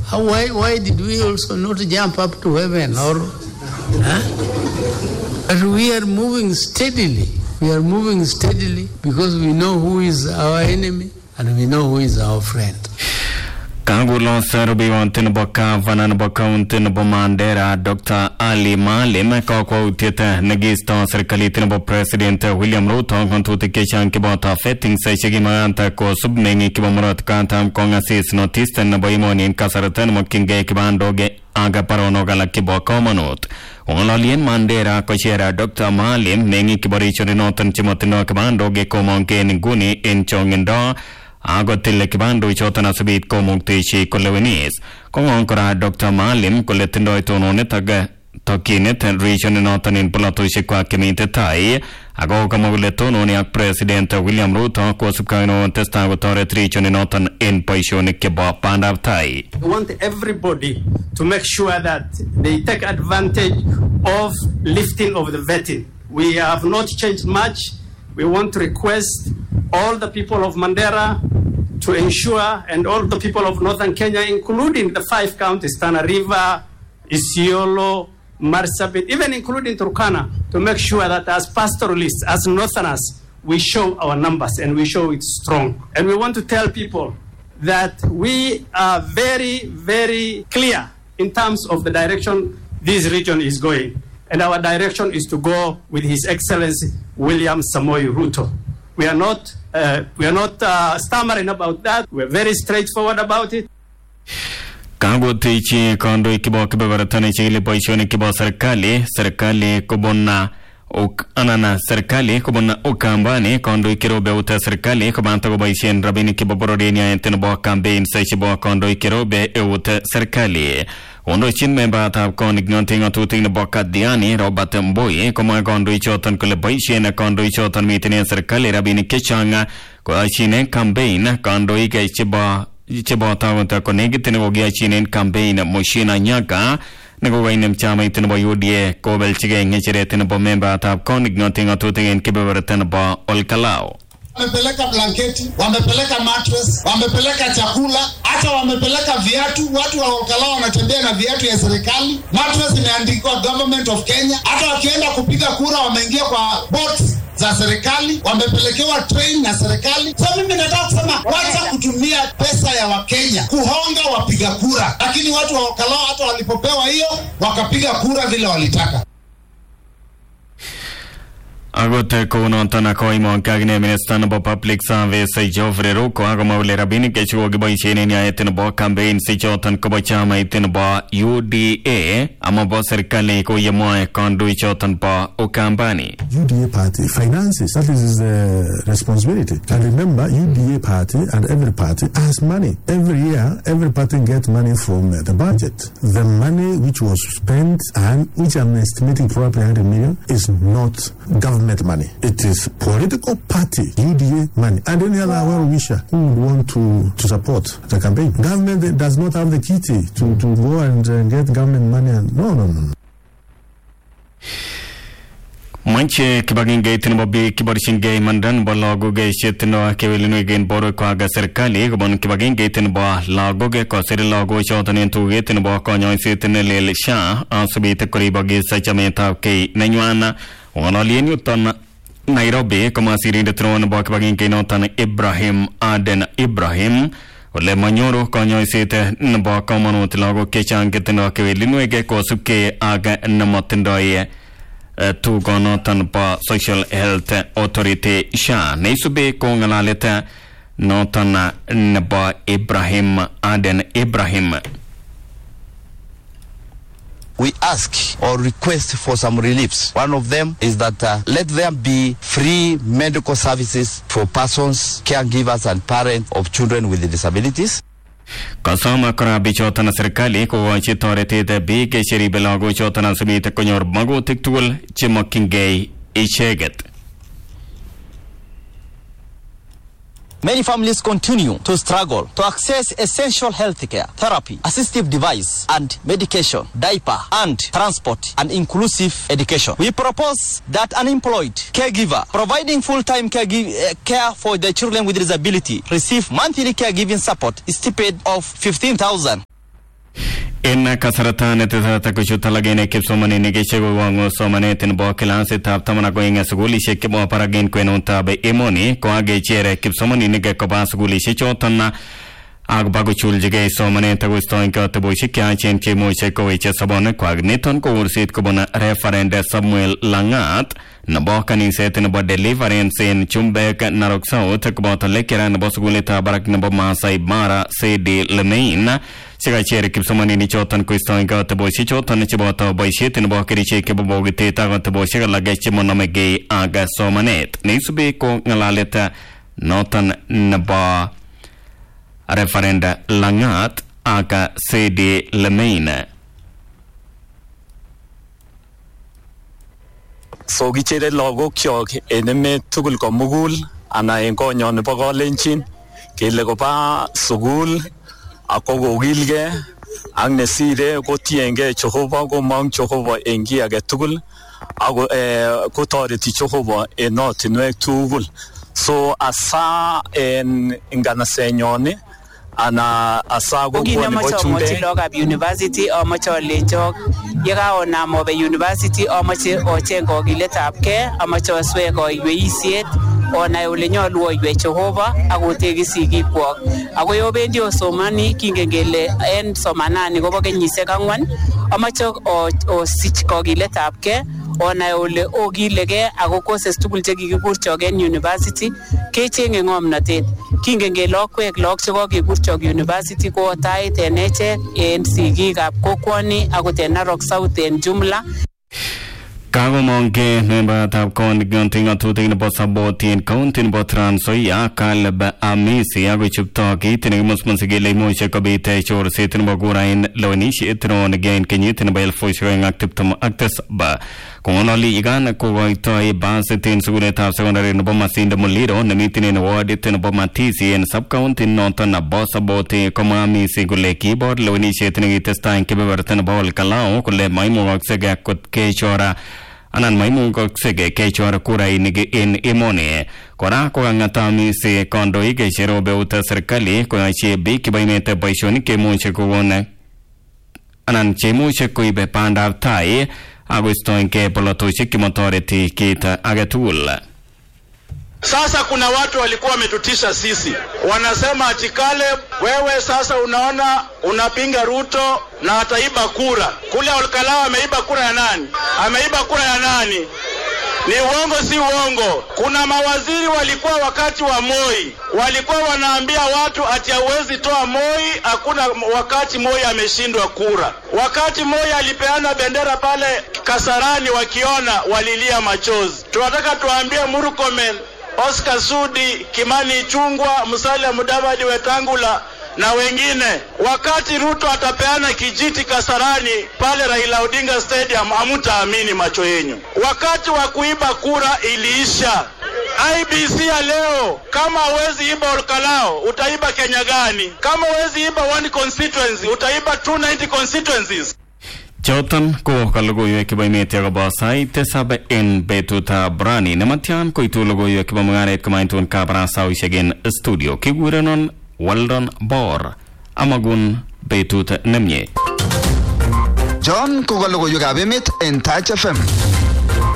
Why did we also not jump up to heaven? But we are moving steadily. We are moving steadily because we know who is our enemy and we know who is our friend. Kangulo Sarubi wantin boka vanan boka untin bomandera Dr. Ali Maalim kwa utita nagisto serikali tinabo President William Ruto kontuti keshan kibota fetting sa shigimanta ko subnengi kibomurat kantam konga sis notice na boimoni in kasaratan mokinge kibandoge aga parono gala kiboko manut onlalien mandera ko shera Dr. Maalim nengi kiborichori notan chimotino kibandoge ko monke nguni in chongindo Agotile kibando ichotana sabit ko muktishi kolewenis kung ankara Dr. Maalim koletindo itono taga tokinet region notanin pulatushi kwa kimite tai ago kamaguletono ni President William Ruto ko subkaino testagotore region notan in paishoni kiba pandav tai. We want everybody to make sure that they take advantage of lifting of the vetting. We have not changed much. We want to request all the people of Mandera to ensure, and all the people of northern Kenya, including the 5 counties, Tana River, Isiolo, Marsabit, even including Turkana, to make sure that as pastoralists, as northerners, we show our numbers and we show it strong. And we want to tell people that we are very, very clear in terms of the direction this region is going. And our direction is to go with His Excellency William Samoei Ruto. We are not stammering about that. We're very straightforward about it. Kango tichi kondo ikibo kibaratani chile paishoni kibo serikali kubona anana serikali kubona ukambani kondo ikirobe uta serikali kubanta kubaishen rabini kibo borodini ayentino bo campaign sechibo kondo ikirobe uta serikali Ondo chin member tab kon ignoting atuting na boka diani Robert Mboye koma kondo ichotan kule baishen kondo ichotan mitine serikali rabini kechanga kwa chine campaign kondo ike chiba tawanta konegi tinibogia chinen campaign moshina nyaka Nago inem chama itinabo UDA kobel chige ngechere tinabo member tab kon ignoting atuting kibeberten ba olkalao Wamepeleka blanketi, wamepeleka mattress, wamepeleka chakula, hata wamepeleka viatu. Watu wa Olkalao wanatembea na viatu ya serikali. Mattress imeandikwa Government of Kenya. Hata wakienda kupiga kura wameingia kwa bots za serikali, wamepelekewa train na serikali. So mimi nataka kusema wacha kutumia pesa ya Wakenya kuhonga wapiga kura. Lakini watu wa Olkalao hata walipopewa hiyo wakapiga kura vile walitaka. Agote kono tana koimo kagne minister no public service Geoffrey Ruko agoma ule rabini kechuo gibo ishene ni ayeten bo campaign si chotan ko chama iten bo UDA ama bo serikali ko yemoe kondu chotan bo ukambani UDA party finances, that is the responsibility. And remember, UDA party and every party has money. Every year every party gets money from the budget. The money which was spent and which I'm estimating probably 100 million is not government money. It is political party UDA money and any other well-wisher who would want to support the campaign. Government does not have the kitty to go and get government money. No. Manche kibaginge tinbobi kibarishinge mandan balago ge shetno kewelinu gen boro ko aga serikali gobon kibaginge tinbo lago ge ko seri lago chotanen tuge tinbo ko nyoy setne lel sha asbite koribagi sachameta ke nanywana Onalien yutan Nairobi kama sirinde tron bo kibaginge notan Ibrahim Aden Ibrahim ole manyoro ko nyoy sete nbo ko manot lago ke change tinbo kewelinu ge ko subke aga namotendoye tu gonotan pa Social Health Authority sha neisube ko ngalaleta notan nba Ibrahim Aden Ibrahim. We ask or request for some reliefs. One of them is that let there be free medical services for persons, caregivers and parents of children with disabilities. Kasama kara bichotana serikali ko wachi torete de bige sheri belago chotana sumite konyor mago tiktul chimokingei icheget. Many families continue to struggle to access essential health care, therapy, assistive device and medication, diaper and transport and inclusive education. We propose that unemployed caregiver providing full-time care for the children with disability receive monthly caregiving support stipend of 15,000. En kasarta netesarata kuchutalagene kipsomaninik ichekuwangu somanet nebo kilasitab 12 sugulishek chebo barak en kwenutap emoni koakechere kipsomaninik koba sugulishek choton ak bakochuljigei somanet akoistoengei ateboshek cheyachen cheimuche koweche sobonekwak. Niton ko urset kobun Reverend Samuel Langat nebo kaniset nebo Deliverance en Chumbek, Narok South koboto lecturer nebo sugulitab barak nebo Masai Mara Sedi Lemein chekachere kipsomaninik choton koistoengei ateboshek choton cheboto boisiet nebo kerichek chebo bokitet ak ateboshek alak chemonomegei ak somanet. Neisubi ko ng'alalet noton nebo Reverend Langat ak Sedi Lemein. So kichere lagokyok en emet tugul komugul ana en konyon nebo Kalenjin kele koba sugul ako kokilgei ak nesire kotiengei Jehova, komong Jehova en kiy age tugul ako kotoreti Jehova en ortinwek tugul. So asa en nganasenyon ana asa ko nebo Chumbek logab university amache alenjok yekaonam obe university amache ocheng kokiletabkei, amache oswe koiweisiet onai ole nyolu oiwe Jehova akoteki sigikwok. Ako yobendi osomani kingen kele en somanani kobo kenyisiek 4 amache osich kokiletabkei onai ole okilegei ako courses tugul chekikikurchok en university kechenge ng'omnotet. Kingen kele okwek lagok chekokekurchok university ko tait en echek en sigikab kokwoni akot en Narok South en jumla. Kagomongke membatab konti ng'atutik nebo Saboti en county nebo Trans Nzoia Caleb Amisi akochupto kit nekimusmusi kele imuche kobit chorset nebo kura en lewenisiet neonegei en kenyit nebo 2027. Kong'ololi igan kokoitoi basit en sugulitab sekondari nebo Masinde Muliro nemiten en wardit nebo Matisi en subcounty noton nebo Saboti, komwa Amisi kole kibor lewenisiet nekitestai en kebeberta nebo Olkalou kole maimukoksei kot kechora anan maimukoksei kechor kurainik en emoni. Kora kokang'at Amisi kandoik cherobe eut serikali koyochi biik chebo emet boisionik cheimuche kokon anan cheimuche koibe bandab tai akoistoengei polotoshek chemotoreti kit age tugul. Sasa kuna watu walikuwa wametutisha sisi, wanasema ati Caleb, wewe sasa unaona unapinga Ruto na ataiba kura. Kule Olkalou ameiba kura ya nani? Ameiba kura ya nani? Ni uongo si uongo? Kuna mawaziri walikuwa wakati wa Moi walikuwa wanaambia watu ati hauwezi toa Moi, hakuna wakati Moi ameshindwa kura. Wakati Moi alipeana bendera pale Kasarani wakiona walilia machozi. Tunataka tuambie Murkomen, Oscar Sudi, Kimani Ichung'wah, Musalia Mudavadi, Wetangula na wengine, wakati Ruto atapeana kijiti Kasarani pale Raila Odinga Stadium hamtaamini macho yenu. Wakati wa kuiba kura iliisha. IBC ya leo, kama huwezi iba Olkalou utaiba Kenya gani? Kama huwezi iba one constituency utaiba 290 constituencies. Choton ko kalogoiwek chebo emet akobo sait tisab en betutab rani. Nematyan koitu logoiwek chebo mung'aret komaitun kabarastaoshek en studio. Kikurenon Weldon Bor. Amagun betut nemie. John ko kalogoiwekab emet en Touch FM.